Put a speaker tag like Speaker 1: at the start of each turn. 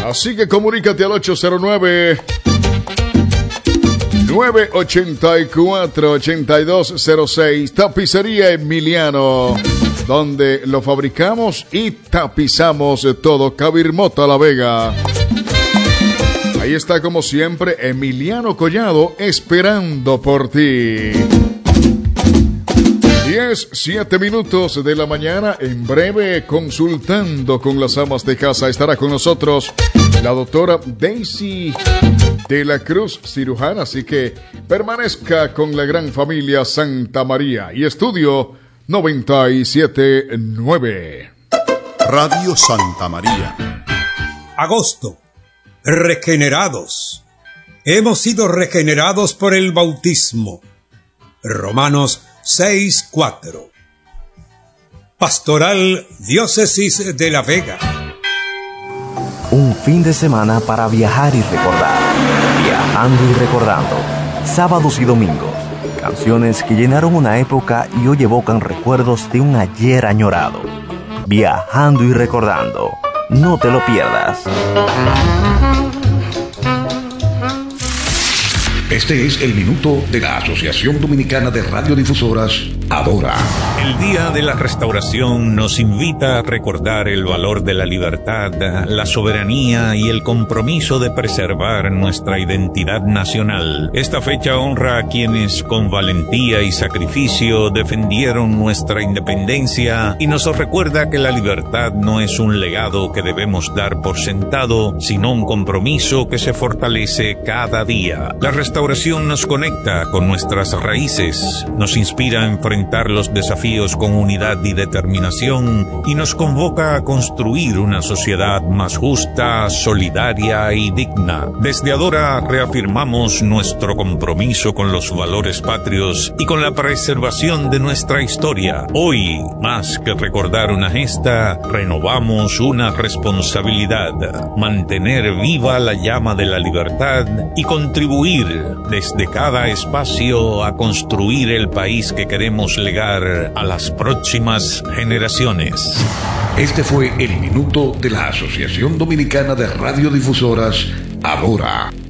Speaker 1: Así que comunícate al 809 984-8206. Tapicería Emiliano, donde lo fabricamos y tapizamos todo. Cabirmota La Vega. Ahí está, como siempre, Emiliano Collado, esperando por ti. 7 de la mañana. En breve, consultando con las amas de casa, estará con nosotros la doctora Daisy de la Cruz, cirujana. Así que permanezca con la gran familia Santa María. Y Estudio 97.9.
Speaker 2: Radio Santa María.
Speaker 3: Agosto. Regenerados. Hemos sido regenerados por el bautismo. Romanos 6:4. Pastoral Diócesis de La Vega.
Speaker 4: Un fin de semana para viajar y recordar. Viajando y recordando. Sábados y domingos. Canciones que llenaron una época y hoy evocan recuerdos de un ayer añorado. Viajando y recordando. No te lo pierdas.
Speaker 5: Este es el minuto de la Asociación Dominicana de Radiodifusoras, Adora.
Speaker 6: El Día de la Restauración nos invita a recordar el valor de la libertad, la soberanía y el compromiso de preservar nuestra identidad nacional. Esta fecha honra a quienes con valentía y sacrificio defendieron nuestra independencia y nos recuerda que la libertad no es un legado que debemos dar por sentado, sino un compromiso que se fortalece cada día. La restauración nos conecta con nuestras raíces, nos inspira a enfrentar los desafíos con unidad y determinación y nos convoca a construir una sociedad más justa, solidaria y digna. Desde Adora reafirmamos nuestro compromiso con los valores patrios y con la preservación de nuestra historia. Hoy, más que recordar una gesta, renovamos una responsabilidad: mantener viva la llama de la libertad y contribuir desde cada espacio a construir el país que queremos legar a las próximas generaciones.
Speaker 5: Este fue el minuto de la Asociación Dominicana de Radiodifusoras, Adora.